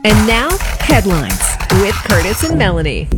And now, headlines with Curtis and Melanie.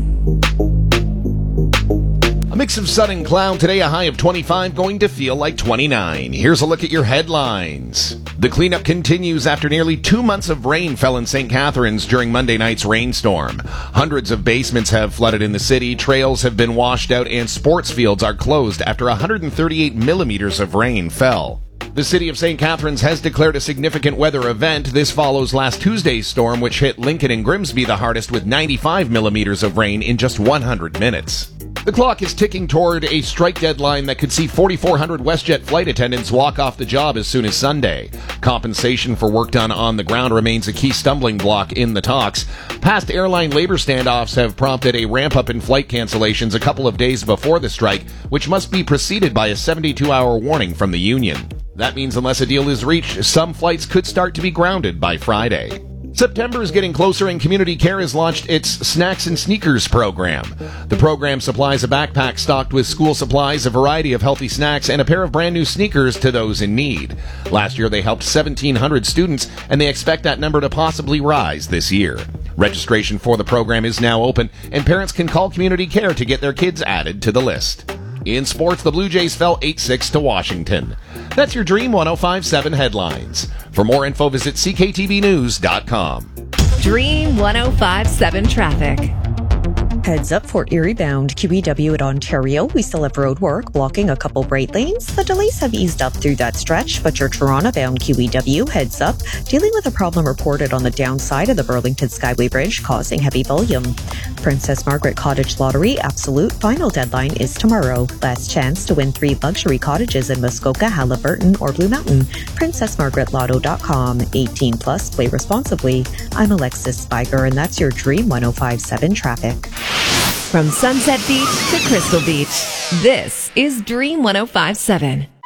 A mix of sun and cloud today, a high of 25, going to feel like 29. Here's a look at your headlines. The cleanup continues after nearly 2 months of rain fell in St. Catharines during Monday night's rainstorm. Hundreds of basements have flooded in the city, trails have been washed out, and sports fields are closed after 138 millimeters of rain fell. The city of St. Catharines has declared a significant weather event. This follows last Tuesday's storm, which hit Lincoln and Grimsby the hardest with 95 millimeters of rain in just 100 minutes. The clock is ticking toward a strike deadline that could see 4,400 WestJet flight attendants walk off the job as soon as Sunday. Compensation for work done on the ground remains a key stumbling block in the talks. Past airline labor standoffs have prompted a ramp-up in flight cancellations a couple of days before the strike, which must be preceded by a 72-hour warning from the union. That means unless a deal is reached, some flights could start to be grounded by Friday. September is getting closer and Community Care has launched its Snacks and Sneakers program. The program supplies a backpack stocked with school supplies, a variety of healthy snacks, and a pair of brand new sneakers to those in need. Last year they helped 1,700 students, and they expect that number to possibly rise this year. Registration for the program is now open, and parents can call Community Care to get their kids added to the list. In sports, the Blue Jays fell 8-6 to Washington. That's your Dream 105.7 headlines. For more info, visit cktvnews.com. Dream 105.7 traffic. Heads up for Erie bound QEW at Ontario. We still have road work blocking a couple bright lanes. The delays have eased up through that stretch, but your Toronto bound QEW heads up, dealing with a problem reported on the downside of the Burlington Skyway Bridge, causing heavy volume. Princess Margaret Cottage Lottery Absolute final deadline is tomorrow. Last chance to win 3 luxury cottages in Muskoka, Haliburton, or Blue Mountain. PrincessMargaretLotto.com. 18 plus. Play responsibly. I'm Alexis Spiger, and that's your Dream 105.7 traffic. From Sunset Beach to Crystal Beach, this is Dream 105.7.